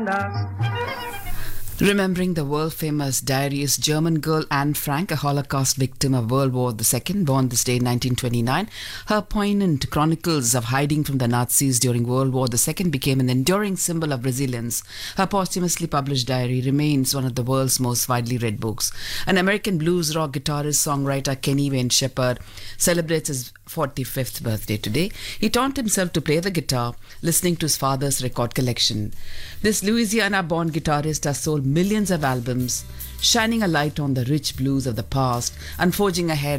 Remembering the world-famous diarist German girl Anne Frank, a Holocaust victim of World War II, born this day in 1929, her poignant chronicles of hiding from the Nazis during World War II became an enduring symbol of resilience. Her posthumously published diary remains one of the world's most widely read books. An American blues rock guitarist, songwriter Kenny Wayne Shepherd celebrates his 45th birthday today. He taught himself to play the guitar, listening to his father's record collection. This Louisiana-born guitarist has sold millions of albums, shining a light on the rich blues of the past and forging ahead